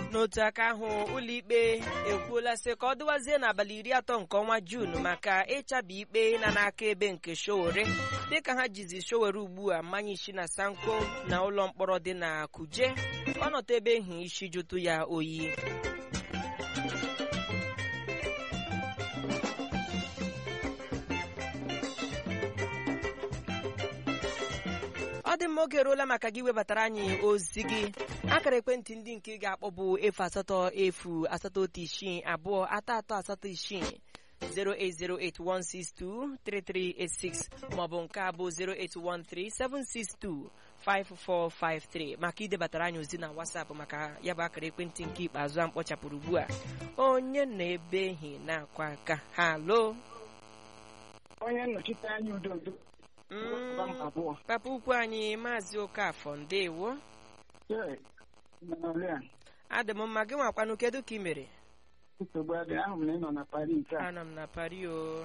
N'otu aka ahụ ụlọikpe ekwuola sị ka ọ dịwazie n'abalị 30 nke ọnwa Juun maka ịchabi ikpe na n'aka ebe nke Sowore dịka ha jizi Sowore ugbu a mmanya isi na Sanko na ụlọ mkpọrọ dị na Kuje ọnọdụ ebe ehi isi jụtụ ya oyi. Ọ dị mma, oge eruola maka gị webatara anyị ozi gị. Akara ekwentị ndị nke ị ga-akpọ bụ 0800862 08081623386 maọbụ nke a bụ 08137625453 maka idebatara anyị ozi na WhatsApp maka ya bụ akara ekwentị nke ikpeazụ a mkpọchapụrụ ugbu a. Onye na-ebe ehi na-akwa aka. Halo, onye nnọchite anya Udo papa ukwu anyị Maazị Okafọ, ndewo. Adị m mma, gị nwakwanụ, kedu ka ị mere? Anọ m na Paris o.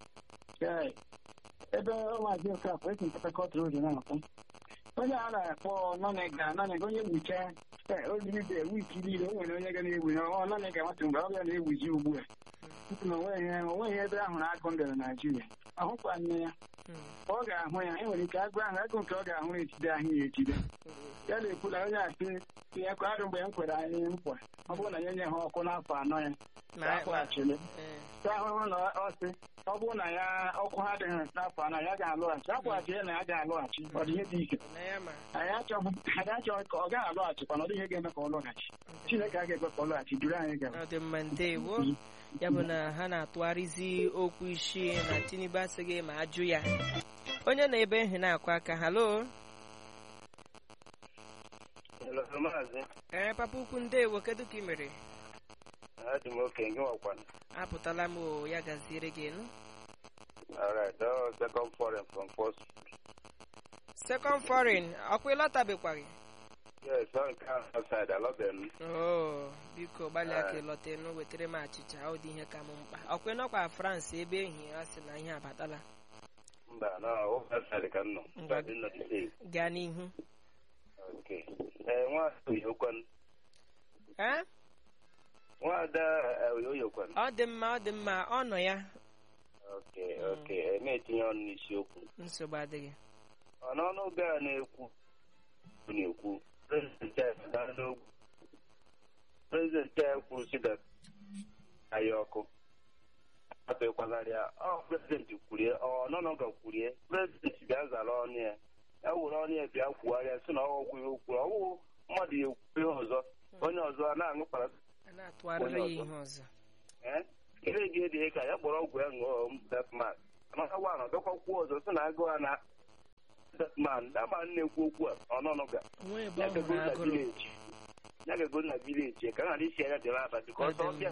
Ebe Maazị Okafọ esi Port Harcourt Road na-akpọ onye a na-akpọ Nọnega onye mụcha olibe wiki niile o nwere onye ga na-ewu Nọnega nwata mgbe ọ bịa na-ewuji ugbu a tupu na onweghị ebe ahụ na-agụ ndụ na Naịjirịa ahụkwanye ya ọ ga-ahụ ya enwere ike agụ ahụ agụ nke ọ ga-ahụ etide ahụ ya etide ya na-ekwula onye asị ya kwa arụ mgbe m kwere anyị nkwa ọ bụrụ na ya nye ha ọkụ n'afọ 4 ya akwụghachiri ahụhụ na ọsị ọ bụrụ na ya ọkụ ha adịghị n'afọ 4 ya ga-alụghachi akwụghachi ya na ya ga-alụghachi ọ dị ihe dị ike anyị achọghị ka ọ gaghị alụghachi mana ọ dị ihe ga-eme ka ọ lụghachi Chineke a ga-ekwe ka ọ lụghachi duru anyị gara ya bụ na ha na-atụgharịzi okwu isi na Tinubu asịghị ma ajụ ya. Onye na-ebe ehi na-akwa aka. Halo, papa ukwu, ndewo, kedu ka ị mere? Apụtala m o, ya gaziere gị nụ. Second foreign, ọkwa ịlọtabekwaghị? Biko gbalịa ka ịlọta nụ, wetara m achịcha, ọ dị ihe ka m mkpa. Ọkwa ịnọkwa France ebe ehi ọ sị na ihe abatala. Gaa n'ihu. Ọ dị mma, ọ nọ ya. Emetinye ọnụ n'isiokwu. Nsogbu adịghị. Ọnụọnụ oge a na-ekwu prezidenti ya kwuru si da anyị ọkụ atụkwazara ya prezidenti kwurie ọnọnọga kwurie prezidenti bịa zara ọnụ ya were ọnụ ya bịa kwugharịa sị na ọgwụ ihe okwuru ọwụwụ mmadụ ya ekwu ihe ọzọ onye ọzọ a na-aṅụkpara ihe gị dị ka ya kpọrọ ọgwụ ya ṅụọ Batman amaghịwa na ọdọkwa kwuo ọzọ sị na agụụ a na Batman dama na-ekwu okwu a ọnọnọga ya ga-ego na vileji ka na isi anya dịrị abalị ka ọsọ ọbịa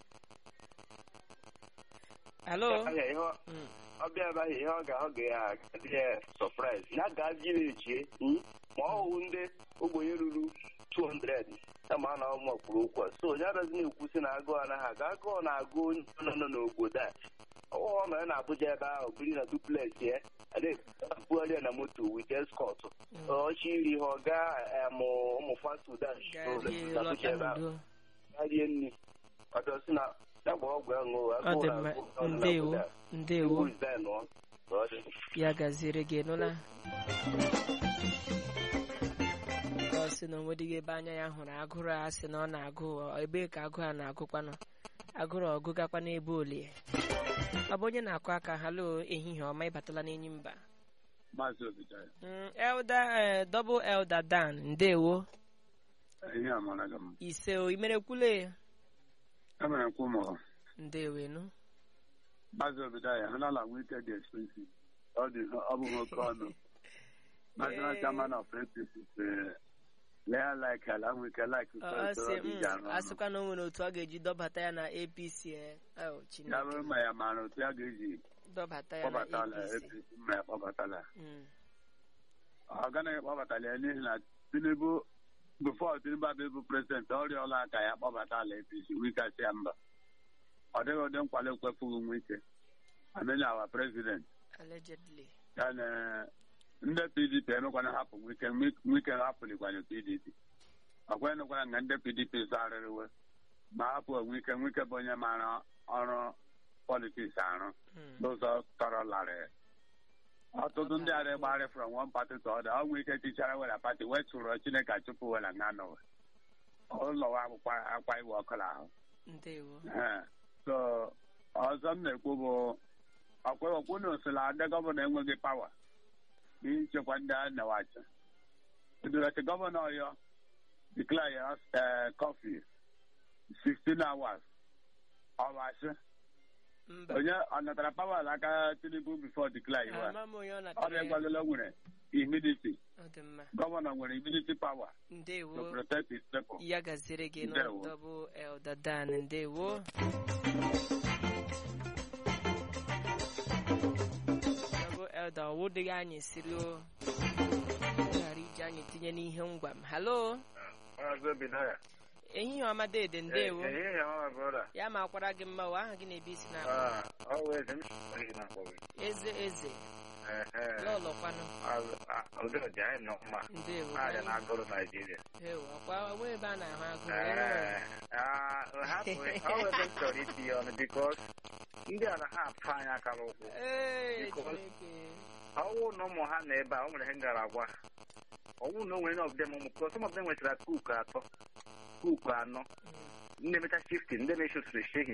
ọbịa abaghị ihe ọ ga-adị ya sọpraịz ya gaa vileji ma ọ hụ ndị ogbenye ruru 200 kama a na ụmụ kwuru okwu a so onye adazi na-ekwusi na agụụ anaghị aga agụụ na-agụ onye nọ n'obodo a ọghọ ma ya na Abuja ebe ahụ biri na duplex ya adịbugharị ya na moto wit escort ọchị iri ha ọ gaa ụmụ fasudan rie nri ọdọsi na agba ọgwụ ya ndewo ya gaziere gị nụla. Ọ sị na onwedịghị ebe anya ya hụrụ agụrụ a sị na ọ na-agụ ebe ka agụ a na-agụkwanụ agụrụ ọgụgakwa n'ebe olie. Ọ bụ onye na-akụ aka. Halo, ehihie ọma, ịbatala n'Enyimba. Double Elder Dan, ndewo. Ise o imerekwule ndewenu. Maazị Obidaya, hanala wike dị expensive. Ọ bụghị oke ọnụ. National Chairman of APC Leah like ala nwike like asịkwa na o nwere otu ọ ga-eji dọbata ya na APC. Ya bụrụ ma ya mara otu ya ga-eji dọbata ya na APC ma ya kpọbatala ọ ganaghị kpọbatala ya n'ihi na Tinubu before Tinubu abịa prezidenti ọ rịọla ka ya kpọbatala APC wike asị ya mba ọ dịghị ụdị nkwale ekwefughị nwike amenya awa prezident allegedly ya na ndị PDP emekwana hapụ nwike hapụlikwanye PDP ọkwenụkwara nga ndị PDP sarịrịwe ma hapụ Wike bụ onye mara ọrụ politiks arụ n'ụzọ tọrọ larịị. Ọtụtụ ndị ara gbara from one party to other. Ọ Wike tichara wela pati wee tụrụ Chineke chụpụ wela nga nọwe ụlọwa akwa iwe ọkụla ahụ. So ọzọ m na-ekwu bụ ọkwụ na osila ndị gọvanọ enweghị pawa n'ichekwa ndị a na-wacha. Edurete gọvanọ Ọyọ declare curfew 16 hours. Ọwachi onye ọ natara pawa n'aka Tinubu before declare iwe ọ na-egwagolo nwere immunity. Gọvanọ nwere immunity power to protect his people. Ya gaziri gị n'ọdọbụ Elder Dan. Ndewo. Elder ọwụdịghị anyị siri o ghara iji anyị tinye n'ihe ngwa m. Halo, ehihie ọma dede. Ndewo. Ya ma akwara gị mma aha gị na-ebe isi na eze lọlọkwanụ. Ndewo. Ọkwa nwe ebe a na-ahụ agụrụ ndị ala ha apụ anya akara ụkwụ ọnwụ na ụmụ ha na ebe a o nwere ihe ngara agwa ọnwụ na o nwere of them ụmụ because some of them nwetara kuku atọ kuku anọ ndị emecha shifting ndị na-eshotụrụ shehi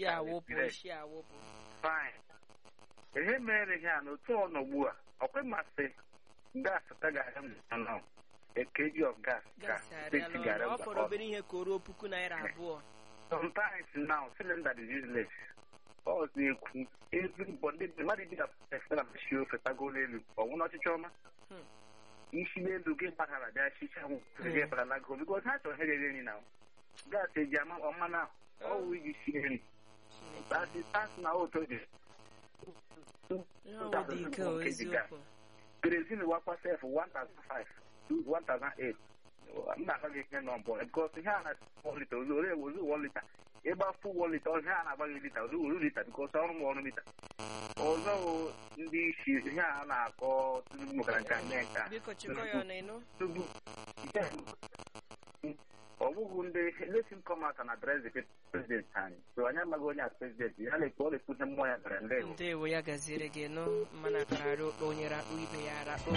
fine ihe mere ihe a n'otu ọnọgbu a ọkwe mmasị gas tagaghị m a kg of gas ka steeti gara ọ fọrọ obere ihe ka o ruo ₦2,000. Sometimes now cylinder is useless. Ọ na-ekwu ezigbo ndị mmadụ dị na shi ofe tago n'elu ọnwụ n'ọchịchị ọma isi n'elu gị gbaghara bịa chicha gị bara lago bikos ha chọrọ ihe ga-eri nri na gas eji ama ọma na ọwụ iji sie nri na otu dị kerozin wakwa sef 1,500 1,008 m na-agbaghị ihe nọ mbọ bikos ihe a na 1 lita ozu 1 lita ịgba fu 1 lita ọzọ a na-agbaghị lita ozu lita bikos ọrụ m ọrụ lita ọzọ ndị isi ihe a na-akọ Tinubu mekara nka nne nka tubu ọ bụghị ndị lesin kọmata na adres prezident anyị so anyị amaghị onye a prezident ya na-ekwu ọ na-ekwu ihe mmụọ ya gara ndewo ya gaziere gị nụ mana kararị okpo onye rakpụ ibe ya arakpụ.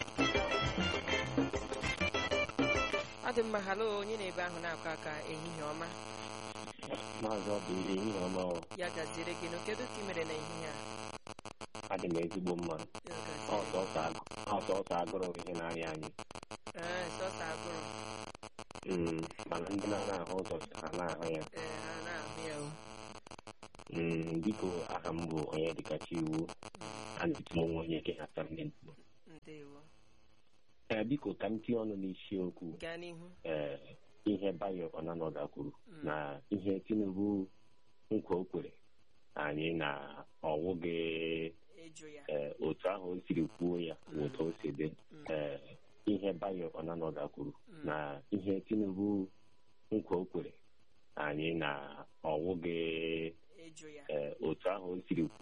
Ọ dị mma. Halo, onye na-ebe ahụ na-akọ aka ehihie ọma. Maazị ọ bụ ehihie ọma ọ. Ya gaziere gị nụ kedu ka ị mere na ehihie a? Adị m ezigbo mma. Ọsọsọ agụrụ ihe na-arịa anyị. Sọsọ agụrụ. Mana ndị na-ahụ ụzọ ha na-ahụ ya. Ha na-ahụ ya o. Biko aha m bụ onye dịkachi iwu a na-etinye onwe onye ke na samenti. Ndewo. Biko ka m tinye ọnụ n'isiokwu ihe Bayo Ọnanọga kwuru na ihe Tinubu nkwa o kwere anyị na ọwụghị otu ahụ o siri kwuo ya otu o si dị. Ihe Bayo Ọnanọga kwuru na ihe Tinubu nkwa o kwere anyị na ọwụghị otu ahụ o siri kwuo